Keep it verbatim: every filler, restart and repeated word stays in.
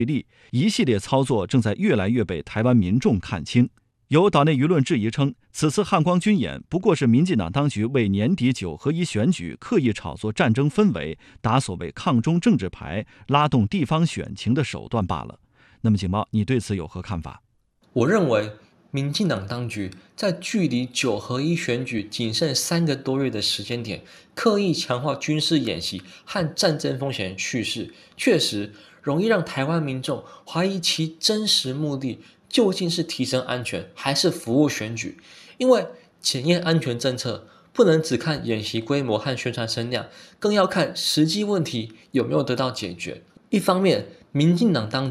一系列操作正在越来越被台湾民众看清。有岛内舆论质疑称，此次汉光军演不过是民进党当局为年底九合一选举刻意炒作战争氛围，打所谓抗中政治牌，拉动地方选情的手段罢了。那么景猫，你对此有何看法？ 我认为民进党当局在距离九合一选举仅剩三个多月的时间点，刻意强化军事演习和战争风险趋势，确实容易让台湾民众怀疑其真实目的究竟是提升安全，还是服务选举。因为检验安全政策不能只看演习规模和宣传声量，更要看实际问题有没有得到解决。一方面，民进党当